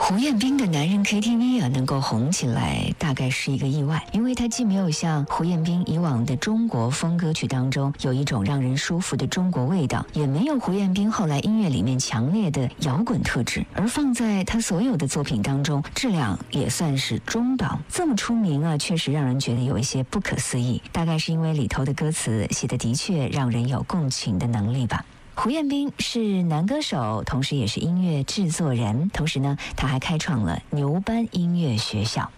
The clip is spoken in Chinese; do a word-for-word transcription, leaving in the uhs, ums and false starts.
胡彦斌的男人 K T V 啊，能够红起来，大概是一个意外，因为他既没有像胡彦斌以往的中国风歌曲当中有一种让人舒服的中国味道，也没有胡彦斌后来音乐里面强烈的摇滚特质，而放在他所有的作品当中，质量也算是中档。这么出名啊，确实让人觉得有一些不可思议，大概是因为里头的歌词写的的确让人有共情的能力吧。胡彦斌是男歌手，同时也是音乐制作人，同时呢，他还开创了牛班音乐学校。